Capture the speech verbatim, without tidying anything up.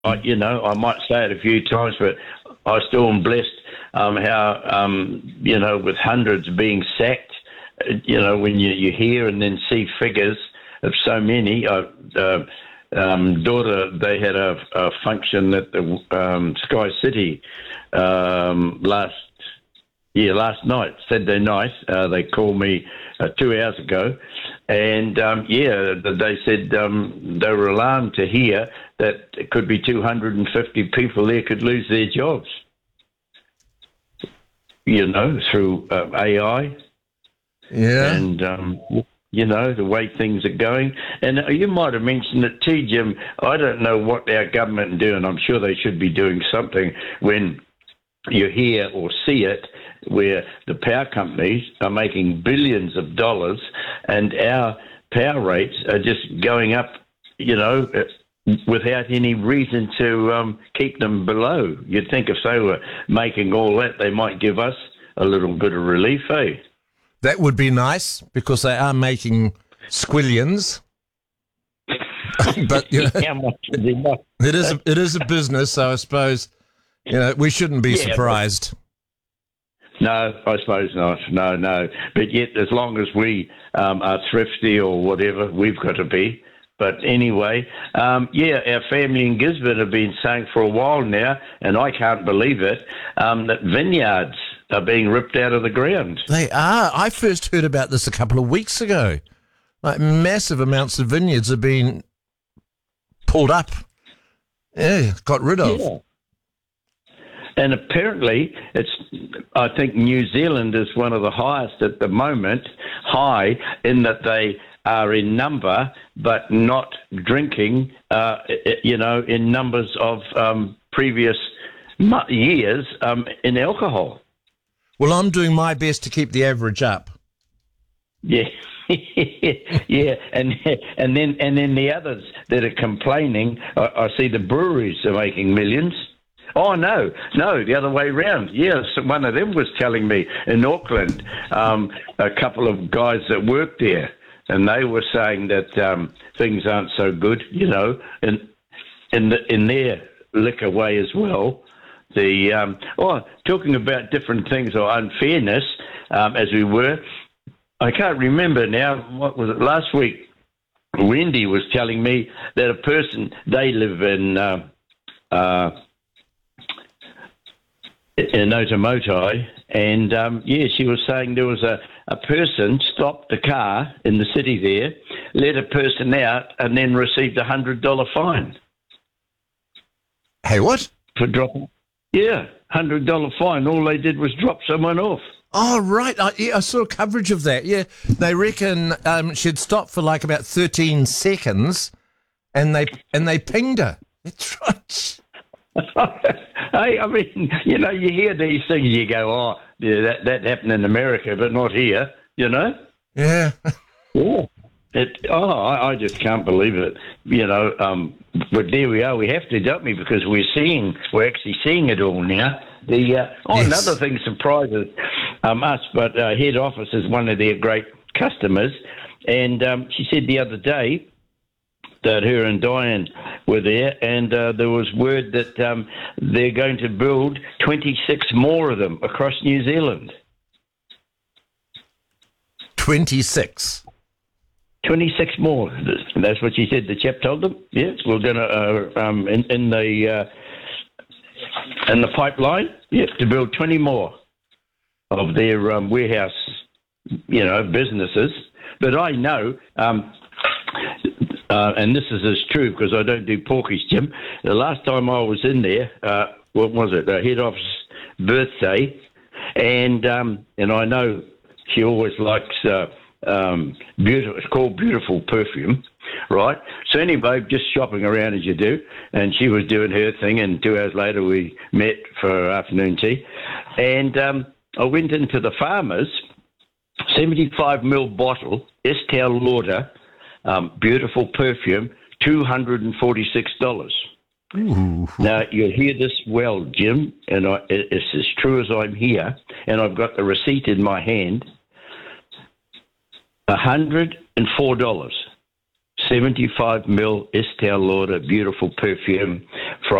I, you know, I might say it a few times, but I still am blessed um, how, um, you know, with hundreds being sacked, uh, you know, when you, you hear and then see figures of so many. Uh, uh, um, daughter, they had a, a function at the um, Sky City um, last Yeah, last night, Saturday night, uh, they called me uh, two hours ago, and um, yeah, they said um, they were alarmed to hear that it could be two hundred fifty people there could lose their jobs, you know, through uh, A I. Yeah. And, um, you know, the way things are going. And you might have mentioned it too, Jim. I don't know what our government do, and I'm sure they should be doing something when you hear or see it, where the power companies are making billions of dollars and our power rates are just going up, you know, without any reason to um, keep them below. You'd think if they were making all that, they might give us a little bit of relief, eh? That would be nice because they are making squillions. But, you know, How much is enough? it is a, it is a business, so I suppose, you know, we shouldn't be Yeah, surprised. No, I suppose not. No, no. But yet, as long as we um, are thrifty or whatever, we've got to be. But anyway, um, yeah, our family in Gisborne have been saying for a while now, and I can't believe it, um, that vineyards are being ripped out of the ground. They are. I first heard about this a couple of weeks ago. Like massive amounts of vineyards have been pulled up. Yeah, got rid of. Yeah. And apparently, it's. I think New Zealand is one of the highest at the moment, high in that they are in number, but not drinking, uh, you know, in numbers of um, previous years um, in alcohol. Well, I'm doing my best to keep the average up. Yeah. Yeah, and and then and then the others that are complaining, I, I see the breweries are making millions. Oh, no, no, the other way round. Yes, one of them was telling me in Auckland, um, a couple of guys that worked there, and they were saying that um, things aren't so good, you know, in, in, the, in their liquor way as well. The um, oh, talking about different things or unfairness, um, as we were, I can't remember now, what was it, last week, Wendy was telling me that a person, they live in... Uh, uh, in Otamotai, and um, yeah, she was saying there was a, a person stopped the car in the city there, let a person out, and then received a hundred dollar fine. Hey, what? For dropping? Yeah, hundred dollar fine. All they did was drop someone off. Oh, right. I, yeah, I saw coverage of that. Yeah, they reckon um, she'd stopped for like about thirteen seconds, and they and they pinged her. That's right. Hey, I mean, you know, you hear these things, you go, oh, yeah, that, that happened in America, but not here, you know? Yeah. Yeah. It, oh, I, I just can't believe it, you know. Um, but there we are. We have to, don't we? Because we're seeing, we're actually seeing it all now. The uh, oh, yes. Another thing surprises um, us, but uh, head office is one of their great customers, and um, she said the other day that her and Diane were there, and uh, there was word that um, they're going to build twenty-six more of them across New Zealand. twenty-six? twenty-six more. That's what she said. The chap told them. Yes, we're going to, uh, um, in, in the uh, in the pipeline, yes, to build twenty more of their um, warehouse, you know, businesses. But I know... Um, Uh, and this is as true because I don't do porkies, Jim. The last time I was in there, uh, what was it? A head office birthday, and um, and I know she always likes uh, um, beautiful. It's called Beautiful Perfume, right? So anyway, just shopping around as you do, and she was doing her thing, and two hours later we met for afternoon tea, and um, I went into the Farmers, seventy-five mil bottle, Estee Lauder. Um, beautiful perfume, two hundred forty-six dollars. Ooh. Now, you'll hear this well, Jim, and I, it's as true as I'm here, and I've got the receipt in my hand, one hundred four dollars. seventy-five mil Estee Lauder beautiful perfume from